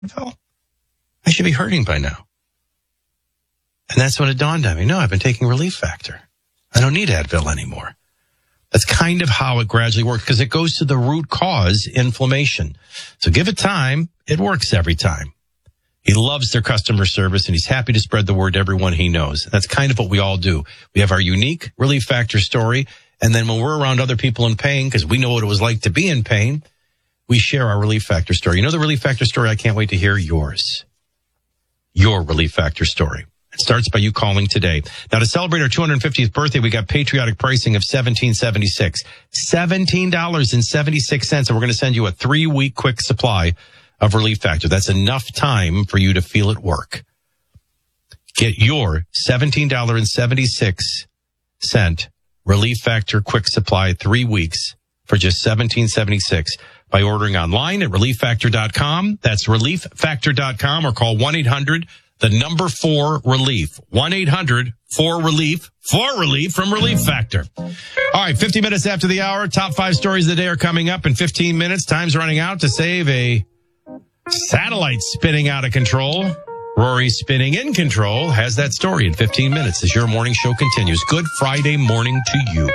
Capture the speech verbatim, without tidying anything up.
Advil? I should be hurting by now. And that's when it dawned on me. No, I've been taking Relief Factor. I don't need Advil anymore. That's kind of how it gradually works because it goes to the root cause, inflammation. So give it time. It works every time. He loves their customer service and he's happy to spread the word to everyone he knows. That's kind of what we all do. We have our unique Relief Factor story. And then when we're around other people in pain, because we know what it was like to be in pain, we share our Relief Factor story. You know the Relief Factor story? I can't wait to hear yours. Your Relief Factor story. It starts by you calling today. Now, to celebrate our two hundred fiftieth birthday, we got patriotic pricing of seventeen seventy-six. seventeen dollars and seventy-six cents. And we're going to send you a three-week quick supply of Relief Factor. That's enough time for you to feel it work. Get your seventeen dollars and seventy-six cents Relief Factor quick supply three weeks for just seventeen seventy-six by ordering online at relief factor dot com. That's relief factor dot com or call one eight hundred the number four relief. one eight hundred four relief. four relief from Relief Factor. All right, fifty minutes after the hour. Top five stories of the day are coming up in fifteen minutes. Time's running out to save a satellite spinning out of control. Rory spinning in control has that story in fifteen minutes as your morning show continues. Good Friday morning to you.